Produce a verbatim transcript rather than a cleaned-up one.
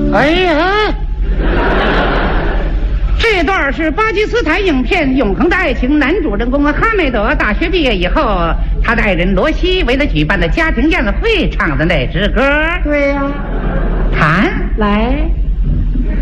哎呀，这段是巴基斯坦影片《永恒的爱情》男主人公哈梅德大学毕业以后，他的爱人罗西为了举办的家庭宴会唱的那支歌。 对呀、 弹来。